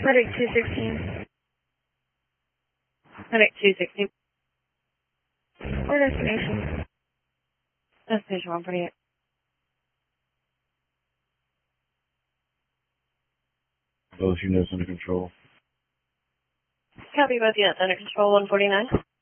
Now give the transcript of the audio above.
Medic 216. Medic 216. Or destination. Destination 148. Both units under control. Copy both units under control 149.